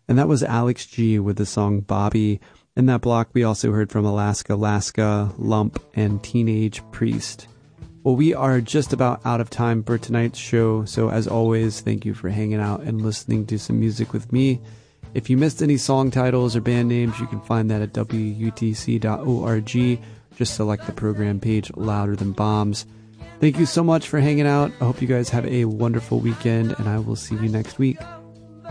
And that was Alex G with the song Bobby. In that block, we also heard from Alaska Laska, Lump, and Teenage Priest. Well, we are just about out of time for tonight's show, so as always, thank you for hanging out and listening to some music with me. If you missed any song titles or band names, you can find that at wutc.org. Just select the program page, Louder Than Bombs. Thank you so much for hanging out. I hope you guys have a wonderful weekend, and I will see you next week.